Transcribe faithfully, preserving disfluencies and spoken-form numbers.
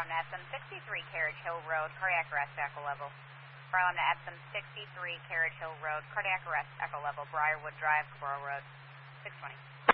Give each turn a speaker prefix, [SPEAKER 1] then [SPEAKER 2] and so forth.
[SPEAKER 1] Farlam to Epsom, sixty-three Carriage Hill Road, cardiac arrest, echo level. Farlam to Epsom, sixty-three Carriage Hill Road, cardiac arrest, echo level, Briarwood Drive, Cabral Road, six twenty.